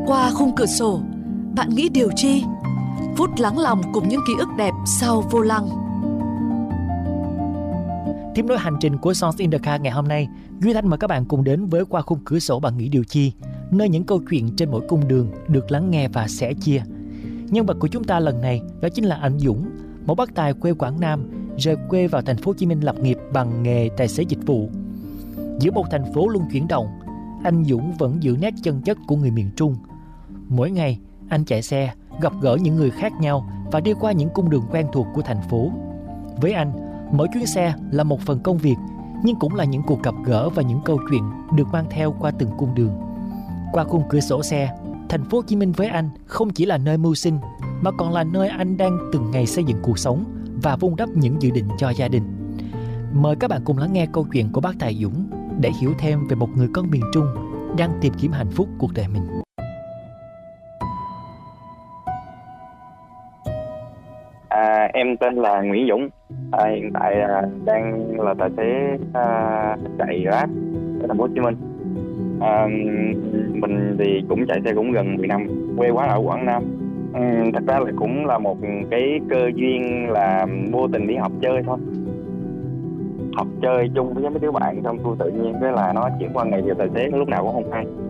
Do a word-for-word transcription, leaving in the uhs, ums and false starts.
Qua khung cửa sổ, bạn nghĩ điều chi? Phút lắng lòng cùng những ký ức đẹp sau vô lăng. Tiếp nối hành trình của Songs in the Car ngày hôm nay, Duy Thanh mời các bạn cùng đến với Qua khung cửa sổ bạn nghĩ điều chi, nơi những câu chuyện trên mỗi cung đường được lắng nghe và sẻ chia. Nhân vật của chúng ta lần này đó chính là anh Dũng, một bác tài quê Quảng Nam, rời quê vào thành phố Hồ Chí Minh lập nghiệp bằng nghề tài xế dịch vụ. Giữa một thành phố luôn chuyển động, anh Dũng vẫn giữ nét chân chất của người miền Trung. Mỗi ngày, anh chạy xe, gặp gỡ những người khác nhau và đi qua những cung đường quen thuộc của thành phố. Với anh, mỗi chuyến xe là một phần công việc, nhưng cũng là những cuộc gặp gỡ và những câu chuyện được mang theo qua từng cung đường. Qua khung cửa sổ xe, thành phố Hồ Chí Minh với anh không chỉ là nơi mưu sinh, mà còn là nơi anh đang từng ngày xây dựng cuộc sống và vun đắp những dự định cho gia đình. Mời các bạn cùng lắng nghe câu chuyện của bác Tài Dũng để hiểu thêm về một người con miền Trung đang tìm kiếm hạnh phúc cuộc đời mình. À, em tên là Nguyễn Dũng, à, hiện tại à, đang là tài xế à, chạy Grab ở thành phố Hồ Chí Minh. À, mình thì cũng chạy xe cũng gần mười năm, quê quán ở Quảng Nam. À, thật ra là cũng là một cái cơ duyên là vô tình đi học chơi thôi, học chơi chung với mấy đứa bạn, xong tôi tự nhiên cái là nó chuyển qua nghề điều tài xế lúc nào cũng không hay.